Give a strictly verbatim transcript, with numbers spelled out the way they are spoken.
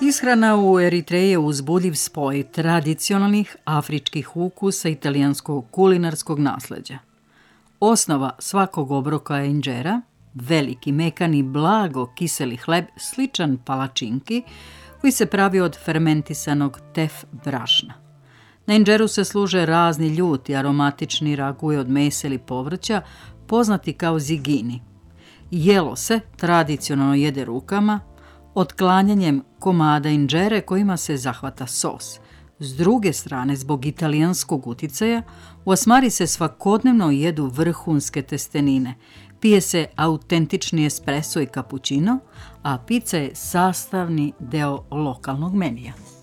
Ishrana u Eritreji je uzbudljiv spoj tradicionalnih afričkih ukusa italijanskog kulinarskog nasleđa. Osnova svakog obroka je inđera, veliki, mekani, blago kiseli hleb sličan palačinki koji se pravi od fermentisanog tef brašna. Na inđeru se služe razni ljuti, aromatični raguje od mesa ili povrća, poznati kao zigini. Jelo se tradicionalno jede rukama, otklanjanjem komada inđere kojima se zahvata sos. S druge strane, zbog italijanskog uticaja, u Asmari se svakodnevno jedu vrhunske testenine, pije se autentični espresso i kapućino, a pizza je sastavni deo lokalnog menija.